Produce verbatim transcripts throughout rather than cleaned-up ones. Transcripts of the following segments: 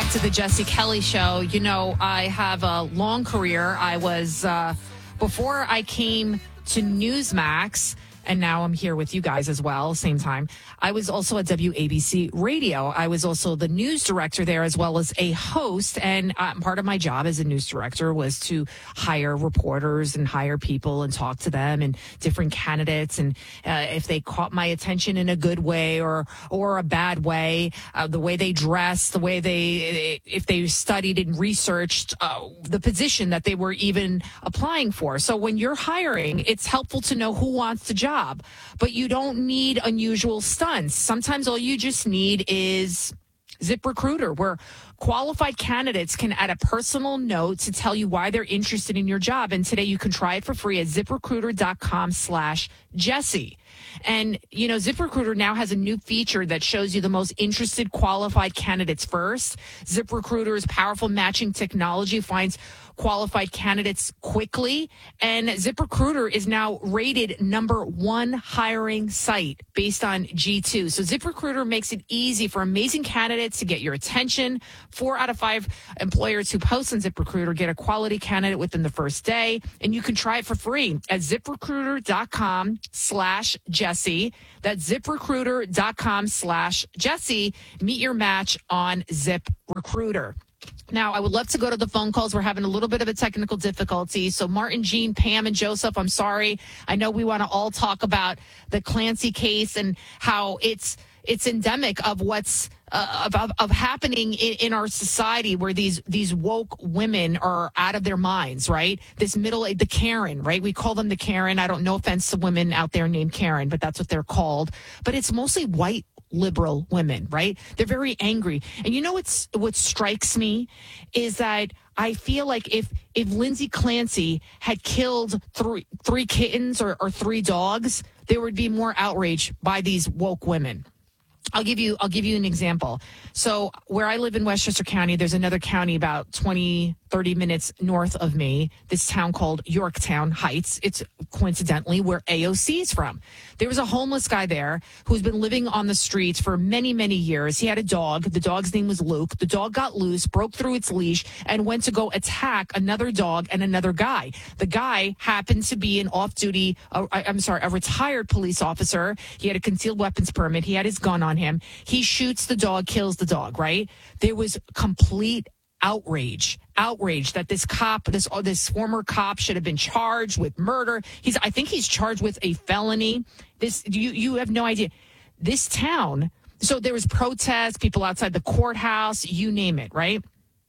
back to the Jesse Kelly Show. You know, I have a long career. I was, uh, before I came to Newsmax, and now I'm here with you guys as well, same time. I was also at W A B C Radio. I was also the news director there as well as a host. And uh, part of my job as a news director was to hire reporters and hire people and talk to them and different candidates. And uh, if they caught my attention in a good way or or a bad way, uh, the way they dressed, the way they, if they studied and researched uh, the position that they were even applying for. So when you're hiring, it's helpful to know who wants the job. But you don't need unusual stunts. Sometimes all you just need is ZipRecruiter, where qualified candidates can add a personal note to tell you why they're interested in your job. And today you can try it for free at ZipRecruiter.com slash Jesse. And, you know, ZipRecruiter now has a new feature that shows you the most interested qualified candidates first. ZipRecruiter's powerful matching technology finds qualified candidates quickly. And ZipRecruiter is now rated number one hiring site based on G two. So ZipRecruiter makes it easy for amazing candidates to get your attention. Four out of five employers who post on ZipRecruiter get a quality candidate within the first day. And you can try it for free at ZipRecruiter.com slash Jesse. That's ZipRecruiter.com slash Jesse. Meet your match on ZipRecruiter. Now, I would love to go to the phone calls. We're having a little bit of a technical difficulty. So Martin, Jean, Pam, and Joseph, I'm sorry. I know we want to all talk about the Clancy case and how it's it's endemic of what's uh, of, of happening in, in our society, where these these woke women are out of their minds, right? This middle, the Karen, right? We call them the Karen. I don't know offense to women out there named Karen, but that's what they're called. But it's mostly white liberal women, right? They're very angry. And you know what's what strikes me is that I feel like if if Lindsay Clancy had killed three three kittens or, or three dogs, there would be more outrage by these woke women. I'll give you I'll give you an example. So where I live in Westchester County, there's another county about twenty, thirty minutes north of me, this town called Yorktown Heights. It's coincidentally where A O C is from. There was a homeless guy there who's been living on the streets for many, many years. He had a dog. The dog's name was Luke. The dog got loose, broke through its leash, and went to go attack another dog and another guy. The guy happened to be an off-duty, uh, I, I'm sorry, a retired police officer. He had a concealed weapons permit. He had his gun on him. He shoots the dog, kills the dog, right? There was complete outrage, outrage that this cop, this oh, this former cop should have been charged with murder. He's, I think he's charged with a felony. This, you, you have no idea. This town, so there was protests, people outside the courthouse, you name it, right?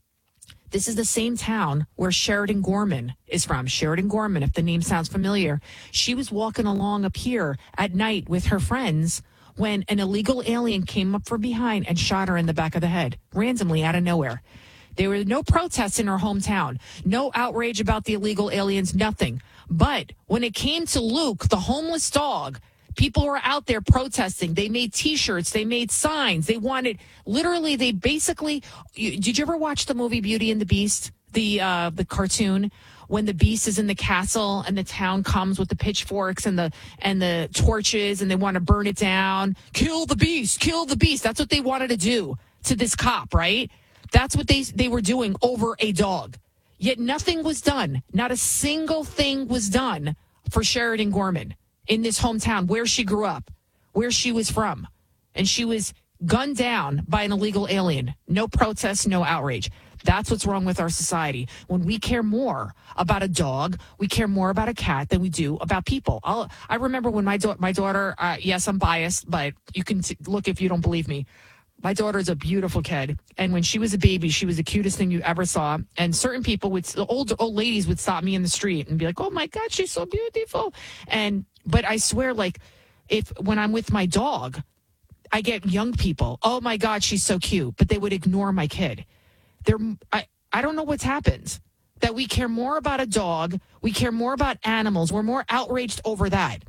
This is the same town where Sheridan Gorman is from. Sheridan Gorman, if the name sounds familiar. She was walking along up here at night with her friends when an illegal alien came up from behind and shot her in the back of the head, randomly out of nowhere. There were no protests in her hometown, no outrage about the illegal aliens, nothing. But when it came to Luke, the homeless dog, people were out there protesting. They made T-shirts. They made signs. They wanted, literally, they basically, did you ever watch the movie Beauty and the Beast, the uh, the cartoon? When the beast is in the castle and the town comes with the pitchforks and the and the torches and they want to burn it down. Kill the beast, kill the beast. That's what they wanted to do to this cop, right? That's what they they were doing over a dog. Yet nothing was done. Not a single thing was done for Sheridan Gorman in this hometown where she grew up, where she was from. And she was gunned down by an illegal alien. No protests, no outrage. That's what's wrong with our society. When we care more about a dog, we care more about a cat than we do about people. I'll, I remember when my, da- my daughter, uh, yes, I'm biased, but you can t- look if you don't believe me. My daughter's a beautiful kid. And when she was a baby, she was the cutest thing you ever saw. And certain people would, old, old ladies would stop me in the street and be like, oh my God, she's so beautiful. And, but I swear, like, if, when I'm with my dog, I get young people, oh my God, she's so cute. But they would ignore my kid. There, I, I don't know what's happened, that we care more about a dog. We care more about animals. We're more outraged over that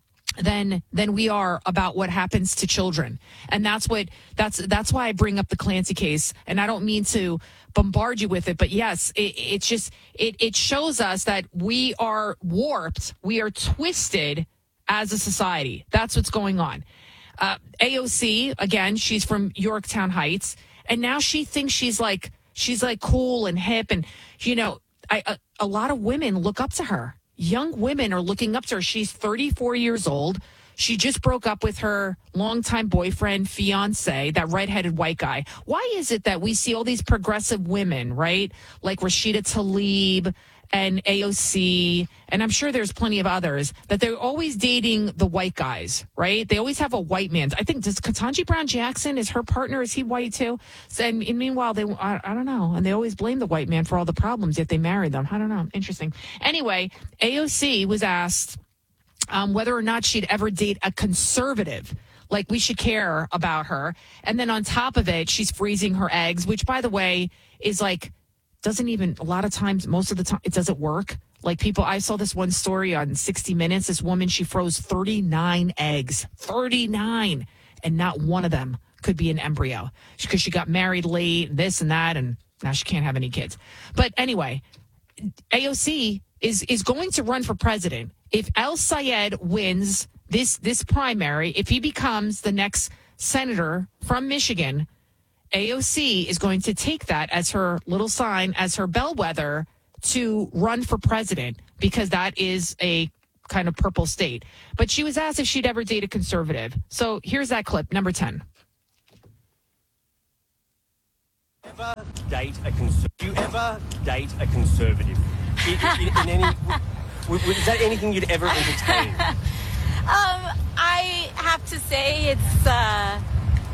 than than we are about what happens to children. And that's what that's that's why I bring up the Clancy case. And I don't mean to bombard you with it, but yes, it, it's just it it shows us that we are warped, we are twisted as a society. That's what's going on. Uh, A O C, again, she's from Yorktown Heights. And now she thinks she's like, she's like cool and hip. And, you know, I, a, a lot of women look up to her. Young women are looking up to her. She's thirty-four years old. She just broke up with her longtime boyfriend, fiance, that redheaded white guy. Why is it that we see all these progressive women, right? Like Rashida Tlaib and A O C, and I'm sure there's plenty of others, that they're always dating the white guys, right? They always have a white man. I think, does Ketanji Brown Jackson, is her partner, is he white too? So, and, and meanwhile, they I, I don't know. And they always blame the white man for all the problems, yet they married them. I don't know. Interesting. Anyway, A O C was asked um, whether or not she'd ever date a conservative. Like, we should care about her. And then on top of it, she's freezing her eggs, which, by the way, is like, doesn't even, a lot of times, most of the time, it doesn't work. Like, people, I saw this one story on sixty minutes. This woman, she froze thirty-nine eggs. thirty-nine. And not one of them could be an embryo. Because she got married late, this and that, and now she can't have any kids. But anyway, A O C is is going to run for president. If El Sayed wins this this primary, if he becomes the next senator from Michigan, A O C is going to take that as her little sign, as her bellwether to run for president, because that is a kind of purple state. But she was asked if she'd ever date a conservative. So here's that clip, number ten. Ever date a cons- Do you ever date a conservative? In, in, in any, w- w- is that anything you'd ever entertain? um, I have to say it's uh,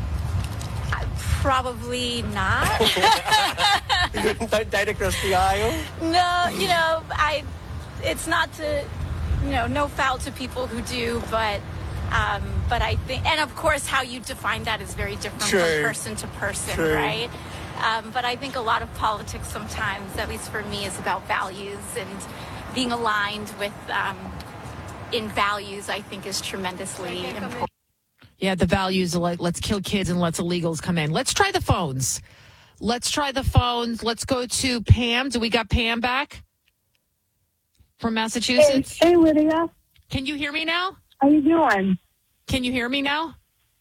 probably not. Don't date across the aisle? No, you know, I. It's not to, you know, no foul to people who do, but. Um, but I think, and of course, how you define that is very different True. from person to person, True. right? Um, but I think a lot of politics sometimes, at least for me, is about values, and being aligned with um, in values, I think, is tremendously important. Yeah, the values are like, let's kill kids and let's illegals come in. Let's try the phones. Let's try the phones. Let's go to Pam. Do we got Pam back from Massachusetts? Hey, hey Lydia. Can you hear me now? How you doing? Can you hear me now?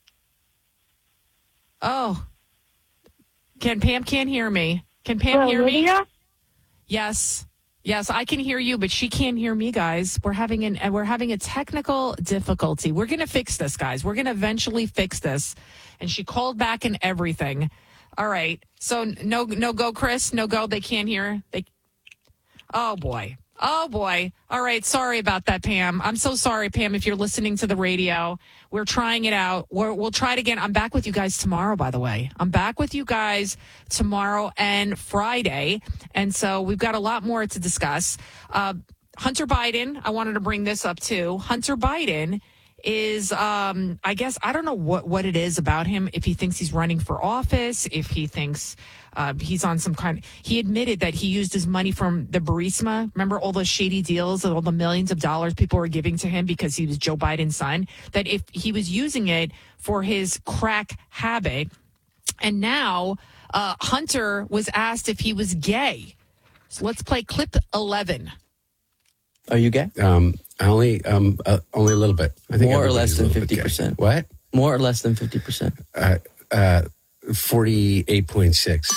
Oh. Can Pam can't hear me. Can Pam Hello, hear me? Lydia? Yes. Yes, I can hear you, but she can't hear me, guys. We're having an we're having a technical difficulty. We're going to fix this, guys. We're going to eventually fix this. And she called back and everything. All right. So no no go, Chris. No go. They can't hear. They Oh boy. Oh, boy. All right. Sorry about that, Pam. I'm so sorry, Pam, if you're listening to the radio. We're trying it out. We're, we'll try it again. I'm back with you guys tomorrow, by the way. I'm back with you guys tomorrow and Friday. And so we've got a lot more to discuss. Uh, Hunter Biden, I wanted to bring this up, too. Hunter Biden is, um, I guess, I don't know what, what it is about him, if he thinks he's running for office, if he thinks uh, he's on some kind. He admitted that he used his money from the Burisma. Remember all those shady deals and all the millions of dollars people were giving to him because he was Joe Biden's son, that if he was using it for his crack habit. And now uh, Hunter was asked if he was gay. So let's play clip eleven. Are you gay? Um, only, um, uh, only a little bit. I think More or everybody's less a than little bit fifty gay. percent. What? More or less than fifty percent. Uh, uh, forty-eight point six.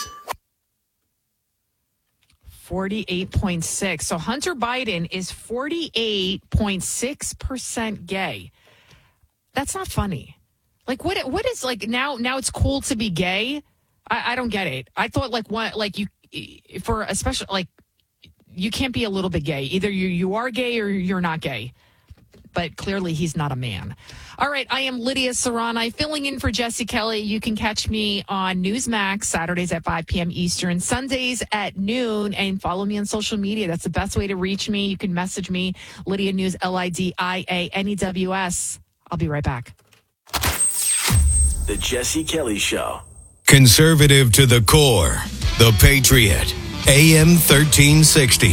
forty-eight point six. So Hunter Biden is forty-eight point six percent gay. That's not funny. Like, what? What is, like, now, now it's cool to be gay? I, I don't get it. I thought, like, what, like, you, for a special, like, you can't be a little bit gay. Either you, you are gay or you're not gay. But clearly he's not a man. All right, I am Lydia Serrani, filling in for Jesse Kelly. You can catch me on Newsmax Saturdays at five p.m. Eastern, Sundays at noon, and follow me on social media. That's the best way to reach me. You can message me, Lydia News, L I D I A N E W S. I'll be right back. The Jesse Kelly Show. Conservative to the core. The Patriot. A M thirteen sixty.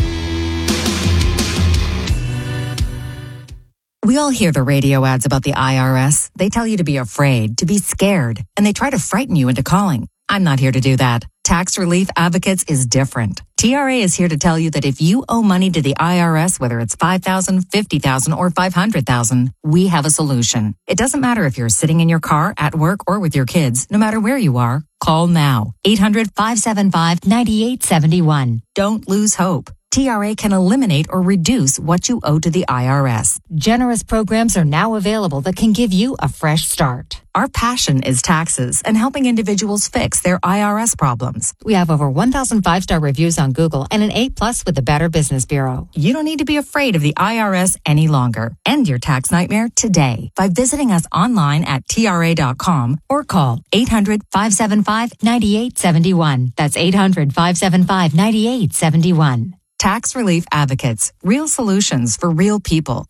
We all hear the radio ads about the I R S. They tell you to be afraid, to be scared, and they try to frighten you into calling. I'm not here to do that. Tax Relief Advocates is different. T R A is here to tell you that if you owe money to the I R S, whether it's five thousand dollars, fifty thousand dollars, or five hundred thousand dollars, we have a solution. It doesn't matter if you're sitting in your car, at work, or with your kids. No matter where you are, call now. eight hundred, five seven five, nine eight seven one. Don't lose hope. T R A can eliminate or reduce what you owe to the I R S. Generous programs are now available that can give you a fresh start. Our passion is taxes and helping individuals fix their I R S problems. We have over one thousand five-star reviews on Google and an A plus with the Better Business Bureau. You don't need to be afraid of the I R S any longer. End your tax nightmare today by visiting us online at T R A dot com or call eight hundred, five seven five, nine eight seven one. That's eight hundred, five seven five, nine eight seven one. Tax Relief Advocates. Real solutions for real people.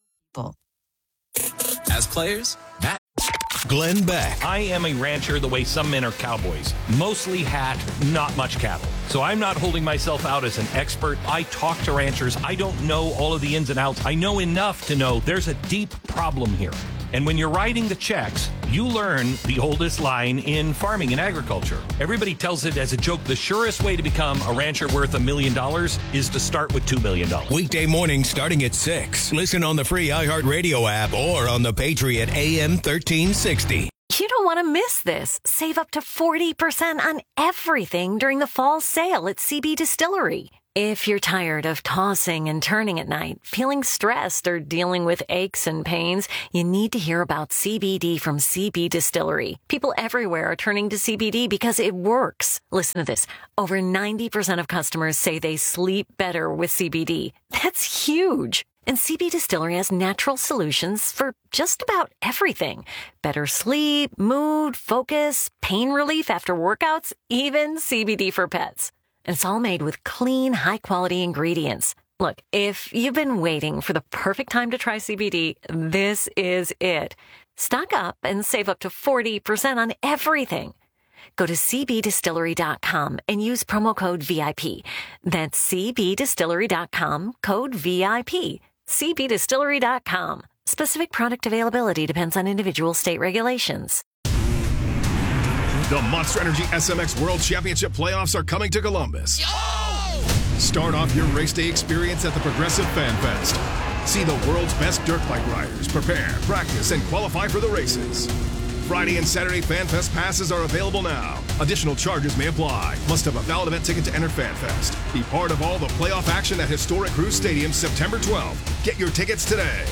As players, Matt. Glenn Beck. I am a rancher the way some men are cowboys. Mostly hat, not much cattle. So I'm not holding myself out as an expert. I talk to ranchers. I don't know all of the ins and outs. I know enough to know there's a deep problem here. And when you're writing the checks, you learn the oldest line in farming and agriculture. Everybody tells it as a joke. The surest way to become a rancher worth a million dollars is to start with two million dollars. Weekday mornings starting at six. Listen on the free iHeartRadio app or on the Patriot A M thirteen sixty. You don't want to miss this. Save up to forty percent on everything during the fall sale at C B Distillery. If you're tired of tossing and turning at night, feeling stressed, or dealing with aches and pains, you need to hear about C B D from C B Distillery. People everywhere are turning to C B D because it works. Listen to this. Over ninety percent of customers say they sleep better with C B D. That's huge. And C B Distillery has natural solutions for just about everything. Better sleep, mood, focus, pain relief after workouts, even C B D for pets. And it's all made with clean, high-quality ingredients. Look, if you've been waiting for the perfect time to try C B D, this is it. Stock up and save up to forty percent on everything. Go to C B distillery dot com and use promo code V I P. That's C B distillery dot com, code V I P. C B distillery dot com. Specific product availability depends on individual state regulations. The Monster Energy S M X World Championship playoffs are coming to Columbus. Yo! Start off your race day experience at the Progressive Fan Fest. See the world's best dirt bike riders prepare, practice, and qualify for the races. Friday and Saturday Fan Fest passes are available now. Additional charges may apply. Must have a valid event ticket to enter Fan Fest. Be part of all the playoff action at historic Cruz Stadium September twelfth. Get your tickets today.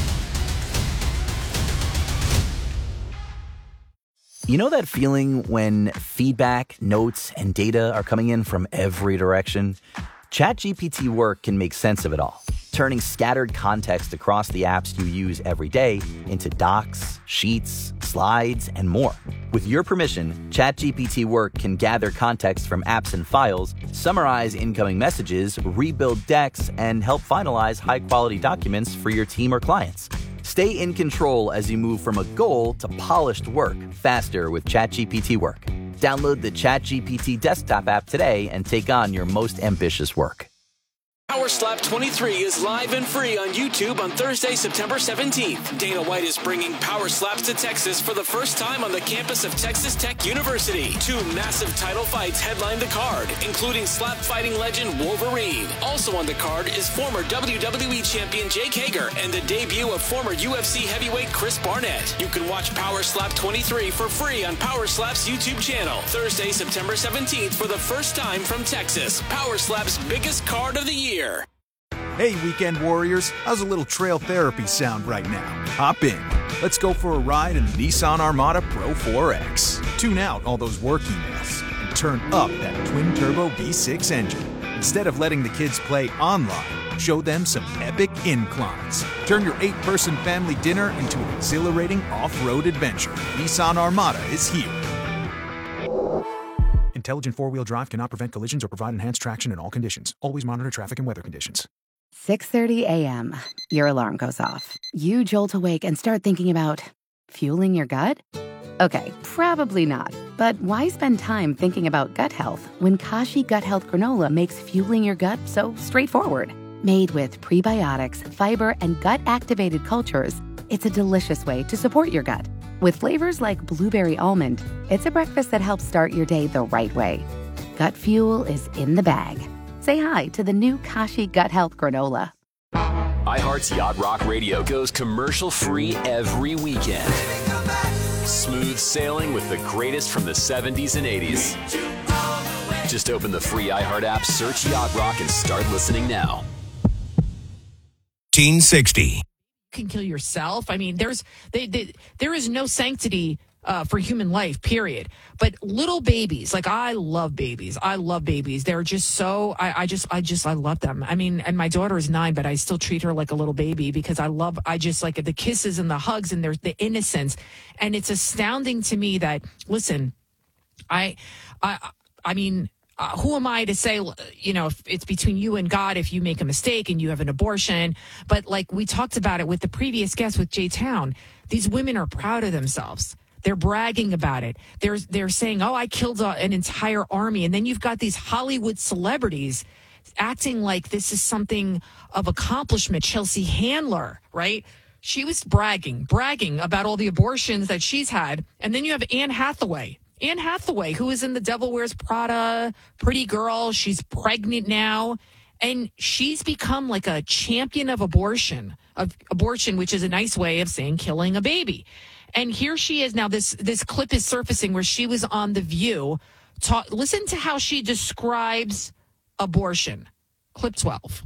You know that feeling when feedback, notes, and data are coming in from every direction? ChatGPT Work can make sense of it all, turning scattered context across the apps you use every day into docs, sheets, slides, and more. With your permission, ChatGPT Work can gather context from apps and files, summarize incoming messages, rebuild decks, and help finalize high-quality documents for your team or clients. Stay in control as you move from a goal to polished work faster with ChatGPT Work. Download the ChatGPT desktop app today and take on your most ambitious work. Power Slap twenty-three is live and free on YouTube on Thursday, September seventeenth. Dana White is bringing Power Slaps to Texas for the first time on the campus of Texas Tech University. Two massive title fights headline the card, including slap fighting legend Wolverine. Also on the card is former W W E champion Jake Hager and the debut of former U F C heavyweight Chris Barnett. You can watch Power Slap twenty-three for free on Power Slap's YouTube channel. Thursday, September seventeenth for the first time from Texas. Power Slap's biggest card of the year. Hey, Weekend Warriors, how's a little trail therapy sound right now? Hop in. Let's go for a ride in the Nissan Armada Pro four X. Tune out all those work emails and turn up that twin-turbo V six engine. Instead of letting the kids play online, show them some epic inclines. Turn your eight-person family dinner into an exhilarating off-road adventure. Nissan Armada is here. Intelligent four-wheel drive cannot prevent collisions or provide enhanced traction in all conditions. Always monitor traffic and weather conditions. six thirty a.m. Your alarm goes off. You jolt awake and start thinking about fueling your gut? Okay, probably not. But why spend time thinking about gut health when Kashi Gut Health Granola makes fueling your gut so straightforward? Made with prebiotics, fiber, and gut-activated cultures, it's a delicious way to support your gut. With flavors like blueberry almond, it's a breakfast that helps start your day the right way. gut fuel is in the bag. Say hi to the new Kashi Gut Health Granola. iHeart's Yacht Rock Radio goes commercial-free every weekend. Smooth sailing with the greatest from the seventies and eighties. Just open the free iHeart app, search Yacht Rock, and start listening now. fifteen sixty. You can kill yourself. I mean, there's they, they, there is no sanctity uh, for human life, period. But little babies, like I love babies. I love babies. They're just so, I, I just, I just, I love them. I mean, and my daughter is nine, but I still treat her like a little baby because I love, I just like the kisses and the hugs and there's the innocence. And it's astounding to me that, listen, I, I, I mean, Uh, who am I to say, you know, if it's between you and God if you make a mistake and you have an abortion. But like we talked about it with the previous guest with Jay Town, these women are proud of themselves. They're bragging about it. They're, they're saying, oh, I killed a, an entire army. And then you've got these Hollywood celebrities acting like this is something of accomplishment. Chelsea Handler, right? She was bragging, bragging about all the abortions that she's had. And then you have Anne Hathaway. Anne Hathaway, who is in The Devil Wears Prada, Pretty Girl. She's pregnant now. And she's become like a champion of abortion, of abortion, which is a nice way of saying killing a baby. And here she is now. This this clip is surfacing where she was on The View. Talk, listen to how she describes abortion. Clip twelve.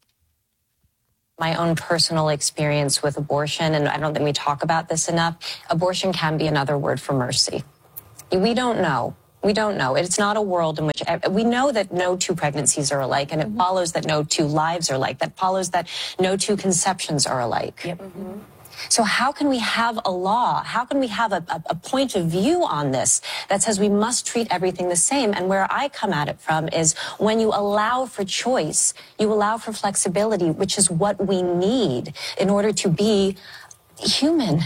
My own personal experience with abortion, and I don't think we talk about this enough, abortion can be another word for mercy. We don't know. We don't know. It's not a world in which we know that no two pregnancies are alike, and it follows that no two lives are alike. That follows that no two conceptions are alike. Yep. Mm-hmm. So how can we have a law? How can we have a, a, a point of view on this that says we must treat everything the same? And where I come at it from is when you allow for choice, you allow for flexibility, which is what we need in order to be human.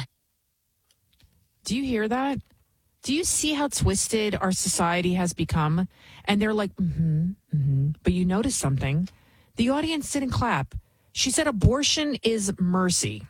Do you hear that? Do you see how twisted our society has become? And they're like, mm-hmm, mm-hmm. But you notice something. The audience didn't clap. She said abortion is mercy.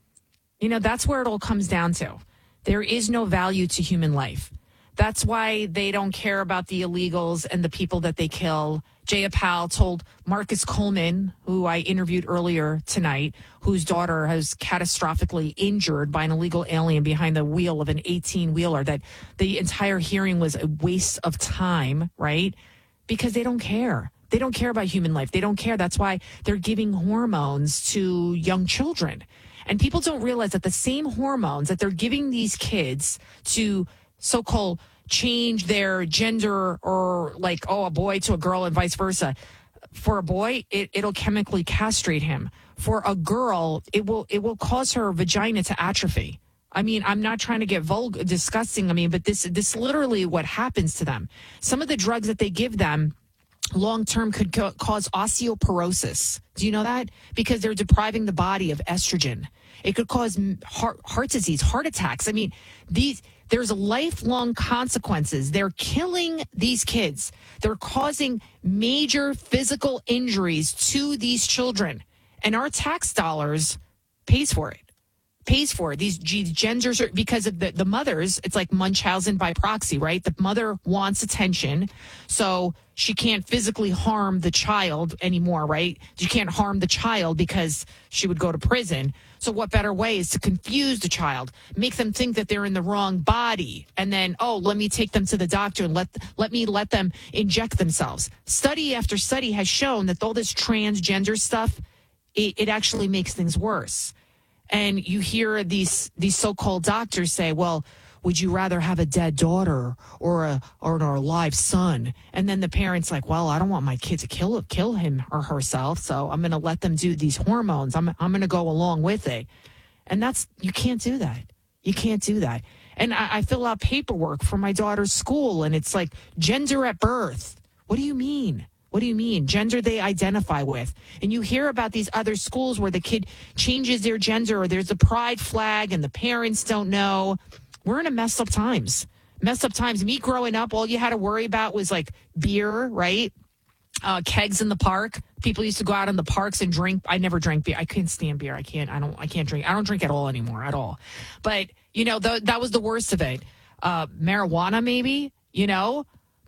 You know, that's where it all comes down to. There is no value to human life. That's why they don't care about the illegals and the people that they kill. Jay Appel told Marcus Coleman, who I interviewed earlier tonight, whose daughter was catastrophically injured by an illegal alien behind the wheel of an eighteen-wheeler, that the entire hearing was a waste of time, right? Because they don't care. They don't care about human life. They don't care. That's why they're giving hormones to young children. And people don't realize that the same hormones that they're giving these kids to so-called change their gender, or like, oh, a boy to a girl and vice versa. For a boy, it, it'll chemically castrate him. For a girl, it will it will cause her vagina to atrophy. I mean, I'm not trying to get vulgar, disgusting. I mean, but this this literally what happens to them. Some of the drugs that they give them long-term could co- cause osteoporosis. Do you know that? Because they're depriving the body of estrogen. It could cause heart, heart disease, heart attacks. I mean, these there's lifelong consequences. They're killing these kids. They're causing major physical injuries to these children. And our tax dollars pays for it. Pays for it. These genders are, because of the, the mothers, it's like Munchausen by proxy, right? The mother wants attention, so she can't physically harm the child anymore, right? You can't harm the child because she would go to prison. So what better way is to confuse the child, make them think that they're in the wrong body, and then, oh, let me take them to the doctor and let let me let them inject themselves. Study after study has shown that all this transgender stuff, it, it actually makes things worse. And you hear these these so-called doctors say, well, would you rather have a dead daughter or a or an alive son? And then the parent's like, well, I don't want my kid to kill kill him or herself, so I'm going to let them do these hormones. I'm I'm going to go along with it. And that's, you can't do that. You can't do that. And I, I fill out paperwork for my daughter's school, and it's like gender at birth. What do you mean? What do you mean? Gender they identify with. And you hear about these other schools where the kid changes their gender, or there's a pride flag and the parents don't know. We're in a messed up times. Messed up times. Me growing up, all you had to worry about was like beer, right? Uh, kegs in the park. People used to go out in the parks and drink. I never drank beer. I couldn't stand beer. I can't, I don't, I can't drink. I don't drink at all anymore, at all. But, you know, the, that was the worst of it. Uh, marijuana, maybe, you know?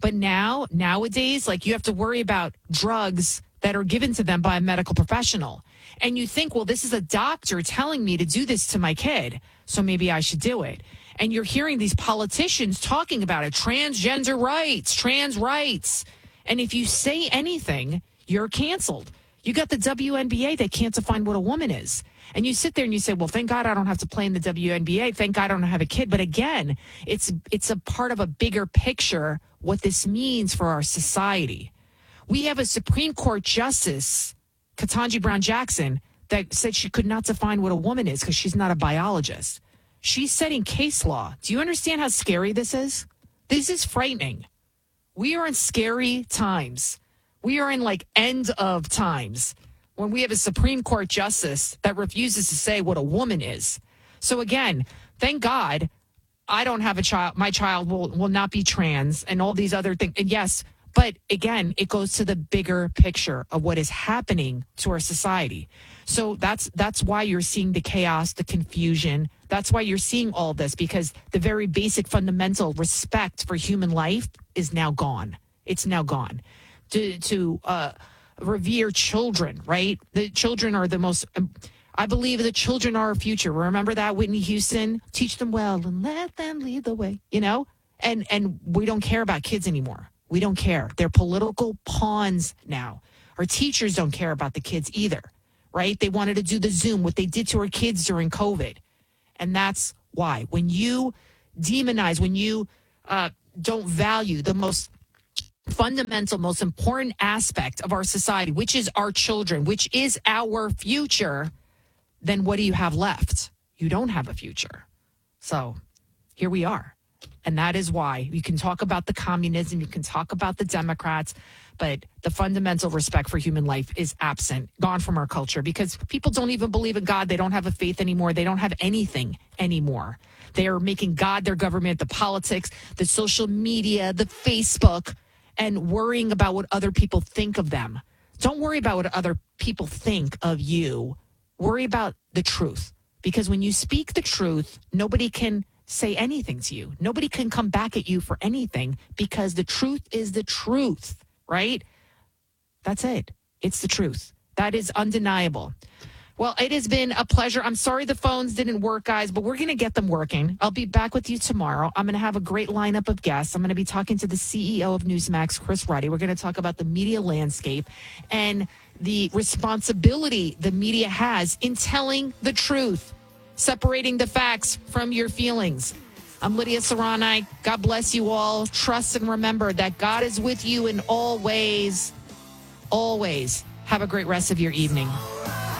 But now, nowadays, like you have to worry about drugs that are given to them by a medical professional. And you think, well, this is a doctor telling me to do this to my kid, so maybe I should do it. And you're hearing these politicians talking about it, transgender rights, trans rights. And if you say anything, you're canceled. You got the W N B A that can't define what a woman is. And you sit there and you say, well, thank God I don't have to play in the W N B A. Thank God I don't have a kid. But again, it's it's a part of a bigger picture, what this means for our society. We have a Supreme Court Justice, Ketanji Brown Jackson, that said she could not define what a woman is because she's not a biologist. She's setting case law. Do you understand how scary this is? This is frightening. We are in scary times. We are in like end of times when we have a Supreme Court justice that refuses to say what a woman is. So again, thank God I don't have a child. My child will, will not be trans and all these other things. And yes, but again, it goes to the bigger picture of what is happening to our society. So that's that's why you're seeing the chaos, the confusion. That's why you're seeing all this, because the very basic fundamental respect for human life is now gone. It's now gone. To to uh, revere children, right? The children are the most, um, I believe the children are our future. Remember that, Whitney Houston? Teach them well and let them lead the way, you know? And and we don't care about kids anymore. We don't care. They're political pawns now. Our teachers don't care about the kids either, right? They wanted to do the Zoom, what they did to our kids during COVID. And that's why. When you demonize, when you uh, don't value the most fundamental, most important aspect of our society, which is our children, which is our future, then what do you have left? You don't have a future. So here we are. And that is why you can talk about the communism, you can talk about the Democrats, but the fundamental respect for human life is absent, gone from our culture, because people don't even believe in God. They don't have a faith anymore. They don't have anything anymore. They are making God their government, the politics, the social media, the Facebook, and worrying about what other people think of them. Don't worry about what other people think of you. Worry about the truth, because when you speak the truth, nobody can say anything to you. Nobody can come back at you for anything, because the truth is the truth, right? That's it. It's the truth. That is undeniable. Well, it has been a pleasure. I'm sorry the phones didn't work, guys, but we're going to get them working. I'll be back with you tomorrow. I'm going to have a great lineup of guests. I'm going to be talking to the C E O of Newsmax, Chris Ruddy. We're going to talk about the media landscape and the responsibility the media has in telling the truth, separating the facts from your feelings. I'm Lydia Serrani. God bless you all. Trust and remember that God is with you in all ways. Always. Have a great rest of your evening.